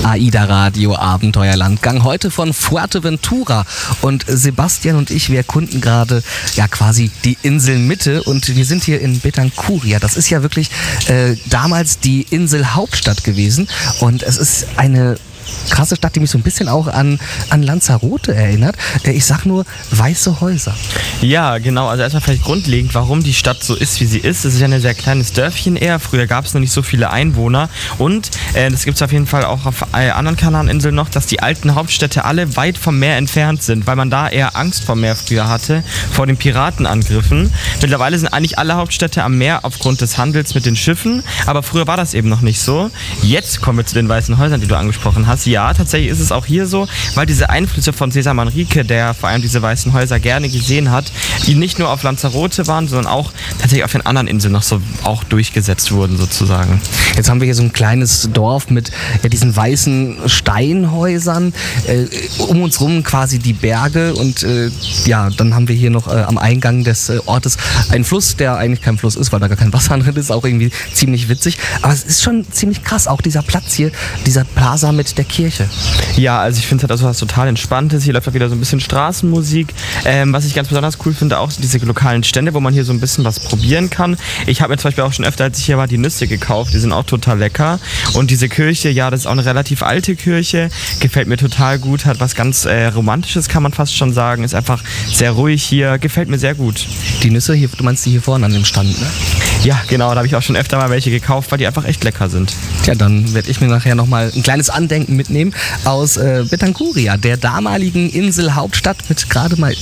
AIDA Radio Abenteuerlandgang, heute von Fuerteventura. Und Sebastian und ich, wir erkunden gerade ja quasi die Inselmitte und wir sind hier in Betancuria. Das ist ja wirklich damals die Inselhauptstadt gewesen und es ist eine krasse Stadt, die mich so ein bisschen auch an Lanzarote erinnert. Ich sag nur weiße Häuser. Ja, genau. Also erstmal vielleicht grundlegend, warum die Stadt so ist, wie sie ist. Es ist ja ein sehr kleines Dörfchen eher. Früher gab es noch nicht so viele Einwohner. Und das gibt es auf jeden Fall auch auf anderen Kanareninseln noch, dass die alten Hauptstädte alle weit vom Meer entfernt sind, weil man da eher Angst vor Meer früher hatte, vor den Piratenangriffen. Mittlerweile sind eigentlich alle Hauptstädte am Meer aufgrund des Handels mit den Schiffen. Aber früher war das eben noch nicht so. Jetzt kommen wir zu den weißen Häusern, die du angesprochen hast. Ja, tatsächlich ist es auch hier so, weil diese Einflüsse von Cesar Manrique, der vor allem diese weißen Häuser gerne gesehen hat, die nicht nur auf Lanzarote waren, sondern auch tatsächlich auf den anderen Inseln noch so auch durchgesetzt wurden sozusagen. Jetzt haben wir hier so ein kleines Dorf mit diesen weißen Steinhäusern, um uns rum quasi die Berge und dann haben wir hier noch am Eingang des Ortes einen Fluss, der eigentlich kein Fluss ist, weil da gar kein Wasser drin ist, auch irgendwie ziemlich witzig. Aber es ist schon ziemlich krass, auch dieser Platz hier, dieser Plaza mit der Kirche. Ja, also ich finde es halt auch was total Entspanntes. Hier läuft auch wieder so ein bisschen Straßenmusik. Was ich ganz besonders cool finde, auch diese lokalen Stände, wo man hier so ein bisschen was probieren kann. Ich habe mir zum Beispiel auch schon öfter, als ich hier war, die Nüsse gekauft. Die sind auch total lecker. Und diese Kirche, ja, das ist auch eine relativ alte Kirche. Gefällt mir total gut. Hat was ganz Romantisches, kann man fast schon sagen. Ist einfach sehr ruhig hier. Gefällt mir sehr gut. Die Nüsse, hier, du meinst die hier vorne an dem Stand, ne? Ja, genau. Da habe ich auch schon öfter mal welche gekauft, weil die einfach echt lecker sind. Tja, dann werde ich mir nachher nochmal ein kleines Andenken mitnehmen aus Betancuria, der damaligen Inselhauptstadt mit gerade mal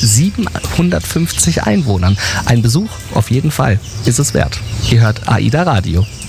750 Einwohnern. Ein Besuch auf jeden Fall ist es wert. Ihr hört AIDA Radio.